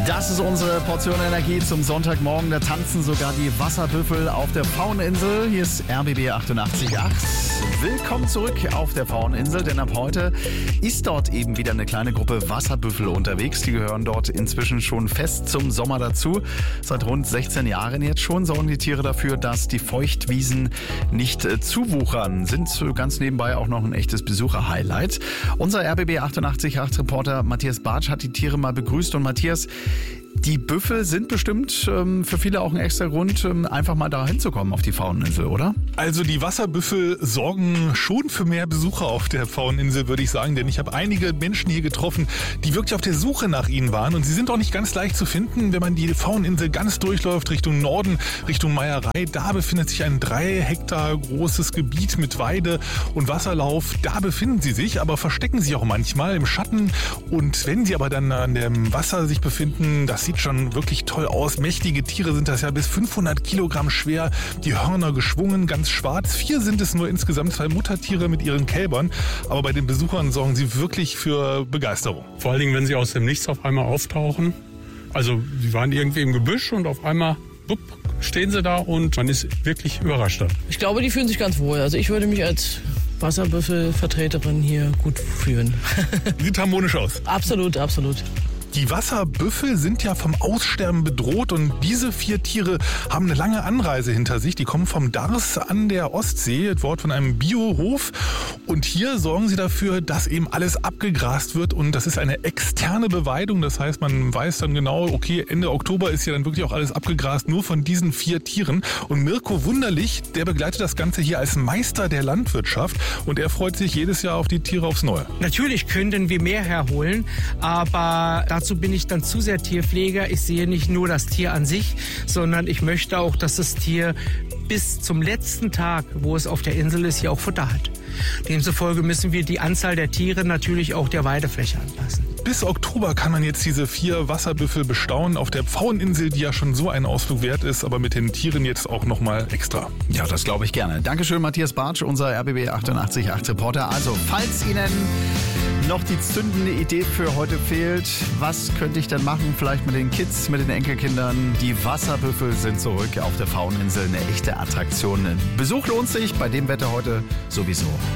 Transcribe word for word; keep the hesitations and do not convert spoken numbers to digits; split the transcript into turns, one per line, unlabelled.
Das ist unsere Portion Energie zum Sonntagmorgen. Da tanzen sogar die Wasserbüffel auf der Pfaueninsel. Hier ist R B B achtundachtzig Komma acht. Willkommen zurück auf der Pfaueninsel, denn ab heute ist dort eben wieder eine kleine Gruppe Wasserbüffel unterwegs. Die gehören dort inzwischen schon fest zum Sommer dazu. Seit rund sechzehn Jahren jetzt schon sorgen die Tiere dafür, dass die Feuchtwiesen nicht äh, zuwuchern. Sind ganz nebenbei auch noch ein echtes Besucher-Highlight. Unser R B B achtundachtzig Komma acht Reporter Matthias Bartsch hat die Tiere mal begrüßt. Und Matthias, die Büffel sind bestimmt ähm, für viele auch ein extra Grund, ähm, einfach mal da hinzukommen auf die Pfaueninsel, oder?
Also die Wasserbüffel sorgen schon für mehr Besucher auf der Pfaueninsel, würde ich sagen. Denn ich habe einige Menschen hier getroffen, die wirklich auf der Suche nach ihnen waren. Und sie sind auch nicht ganz leicht zu finden, wenn man die Pfaueninsel ganz durchläuft, Richtung Norden, Richtung Meierei. Da befindet sich ein drei Hektar großes Gebiet mit Weide und Wasserlauf. Da befinden sie sich, aber verstecken sich auch manchmal im Schatten. Und wenn sie aber dann an dem Wasser sich befinden, das sieht schon wirklich toll aus. Mächtige Tiere sind das ja, bis fünfhundert Kilogramm schwer. Die Hörner geschwungen, ganz schwarz. Vier sind es nur insgesamt, zwei Muttertiere mit ihren Kälbern. Aber bei den Besuchern sorgen sie wirklich für Begeisterung.
Vor allen Dingen, wenn sie aus dem Nichts auf einmal auftauchen. Also sie waren irgendwie im Gebüsch und auf einmal bupp, stehen sie da und man ist wirklich überrascht.
Ich glaube, die fühlen sich ganz wohl. Also ich würde mich als Wasserbüffelvertreterin hier gut fühlen.
Sieht harmonisch aus.
Absolut, absolut.
Die Wasserbüffel sind ja vom Aussterben bedroht und diese vier Tiere haben eine lange Anreise hinter sich. Die kommen vom Dars an der Ostsee, dort von einem Biohof. Und hier sorgen sie dafür, dass eben alles abgegrast wird. Und das ist eine externe Beweidung. Das heißt, man weiß dann genau, okay, Ende Oktober ist ja dann wirklich auch alles abgegrast, nur von diesen vier Tieren. Und Mirko Wunderlich, der begleitet das Ganze hier als Meister der Landwirtschaft. Und er freut sich jedes Jahr auf die Tiere aufs Neue.
Natürlich könnten wir mehr herholen, aber dazu bin ich dann zu sehr Tierpfleger. Ich sehe nicht nur das Tier an sich, sondern ich möchte auch, dass das Tier bis zum letzten Tag, wo es auf der Insel ist, hier auch Futter hat. Demzufolge müssen wir die Anzahl der Tiere natürlich auch der Weidefläche anpassen.
Bis Oktober kann man jetzt diese vier Wasserbüffel bestaunen auf der Pfaueninsel, die ja schon so einen Ausflug wert ist, aber mit den Tieren jetzt auch nochmal extra.
Ja, das glaube ich gerne. Dankeschön, Matthias Bartsch, unser R B B achtundachtzig Komma acht Reporter. Also, falls Ihnen noch die zündende Idee für heute fehlt, was könnte ich denn machen? Vielleicht mit den Kids, mit den Enkelkindern. Die Wasserbüffel sind zurück auf der Pfaueninsel. Eine echte Attraktion. Besuch lohnt sich bei dem Wetter heute sowieso.